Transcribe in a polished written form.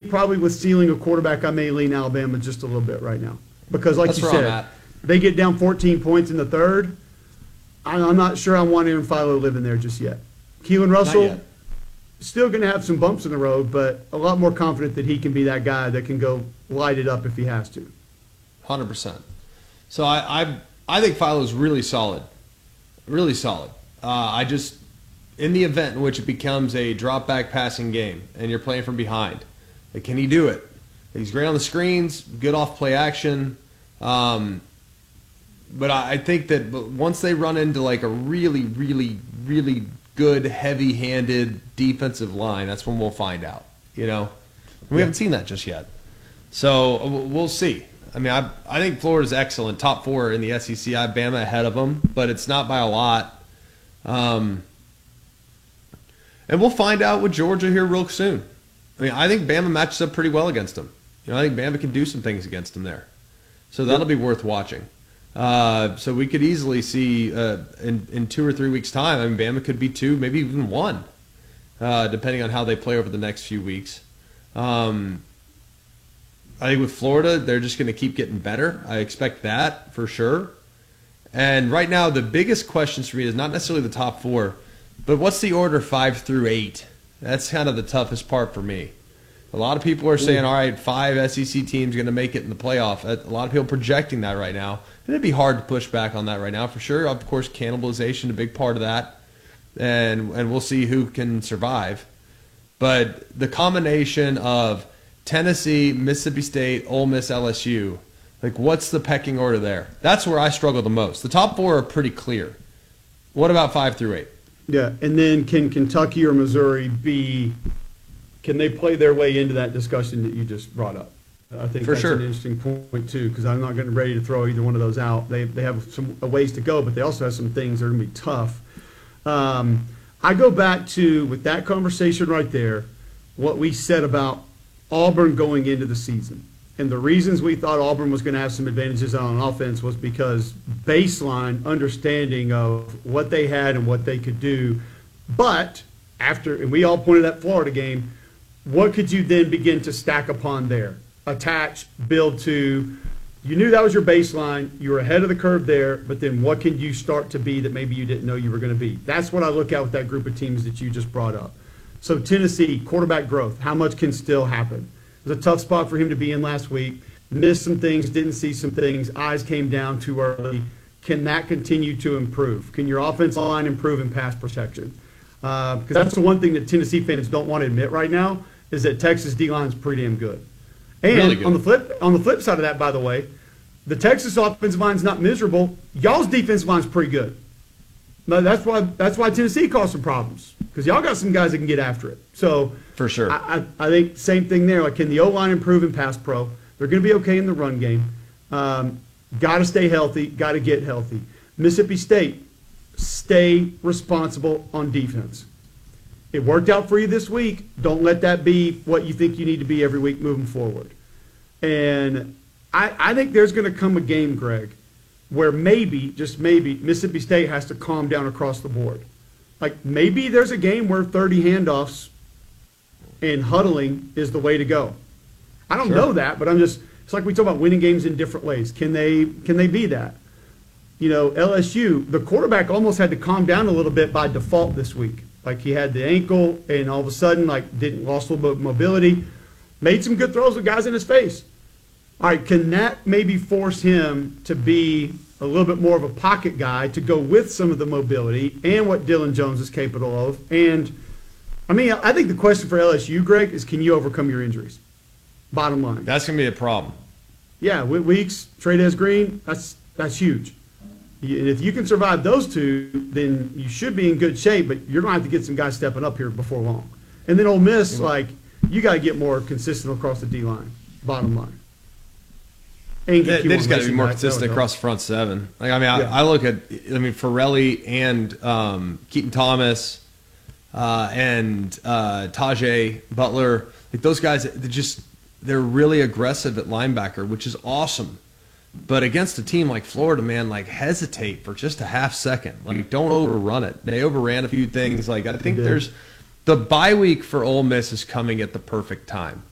probably with ceiling a quarterback, I may lean Alabama just a little bit right now. Because like That's you where I'm said, at. they get down 14 points in the third. I'm not sure I want Aaron Philo living there just yet. Keelan Russell, yet. still going to have some bumps in the road, but a lot more confident that he can be that guy that can go light it up if he has to. 100%. So I think Philo's really solid. Really solid. I just, in the event in which it becomes a drop-back passing game and you're playing from behind, like, can he do it? He's great on the screens, good off play action. But I think that once they run into like a really, really, really good, heavy-handed defensive line, that's when we'll find out. You know, we haven't seen that just yet. So we'll see. I mean, I think Florida's excellent, top 4 in the SEC. I have Bama ahead of them, but it's not by a lot. And we'll find out with Georgia here real soon. I mean, I think Bama matches up pretty well against them. You know, I think Bama can do some things against them there. So that'll be worth watching. So we could easily see in 2 or 3 weeks' time, I mean, Bama could be 2, maybe even 1, depending on how they play over the next few weeks. I think with Florida, they're just going to keep getting better. I expect that for sure. And right now, the biggest questions for me is not necessarily the top 4, but what's the order 5 through 8? That's kind of the toughest part for me. A lot of people are saying, all right, 5 SEC teams going to make it in the playoff. A lot of people projecting that right now. And it'd be hard to push back on that right now for sure. Of course, cannibalization, a big part of that. And we'll see who can survive. But the combination of Tennessee, Mississippi State, Ole Miss, LSU, like what's the pecking order there? That's where I struggle the most. The top 4 are pretty clear. What about 5 through 8? Yeah, and then can Kentucky or Missouri can they play their way into that discussion that you just brought up? I think For that's sure. an interesting point, too, because I'm not getting ready to throw either one of those out. They have some a ways to go, but they also have some things that are going to be tough. I go back to, with that conversation right there, what we said about Auburn going into the season. And the reasons we thought Auburn was going to have some advantages on offense was because baseline understanding of what they had and what they could do. But and we all pointed at Florida game, what could you then begin to stack upon there? Attach, build to. You knew that was your baseline. You were ahead of the curve there, but then what can you start to be that maybe you didn't know you were going to be? That's what I look at with that group of teams that you just brought up. So Tennessee, quarterback growth, how much can still happen? It was a tough spot for him to be in last week. Missed some things, didn't see some things. Eyes came down too early. Can that continue to improve? Can your offensive line improve in pass protection? Because that's the one thing that Tennessee fans don't want to admit right now is that Texas D-line is pretty damn good. And Really good. on the flip side of that, by the way, the Texas offensive line's not miserable. Y'all's defensive line's pretty good. But that's why Tennessee caused some problems, because y'all got some guys that can get after it. So For sure. I think same thing there. Like, can the O-line improve in pass pro? They're going to be okay in the run game. Got to stay healthy. Got to get healthy. Mississippi State, stay responsible on defense. It worked out for you this week. Don't let that be what you think you need to be every week moving forward. And I think there's going to come a game, Greg, where maybe, just maybe, Mississippi State has to calm down across the board. Like, maybe there's a game where 30 handoffs and huddling is the way to go. I don't know that, but it's like we talk about winning games in different ways. Can they be that? You know, LSU, the quarterback almost had to calm down a little bit by default this week. Like, he had the ankle, and all of a sudden, like, lost a little bit of mobility, made some good throws with guys in his face. All right, can that maybe force him to be a little bit more of a pocket guy to go with some of the mobility and what Dylan Jones is capable of? And, I mean, I think the question for LSU, Greg, is can you overcome your injuries? Bottom line. That's going to be a problem. Yeah, Weeks, Trey Green, that's huge. And if you can survive those two, then you should be in good shape, but you're going to have to get some guys stepping up here before long. And then Ole Miss, like, you got to get more consistent across the D-line, bottom line. They just got to be more consistent across the front seven. Like, I mean, I look at, Farrelly and Keaton Thomas and Tajay Butler, like those guys, they're really aggressive at linebacker, which is awesome. But against a team like Florida, man, like, hesitate for just a half second. Like, don't overrun it. They overran a few things. Like, I think the bye week for Ole Miss is coming at the perfect time.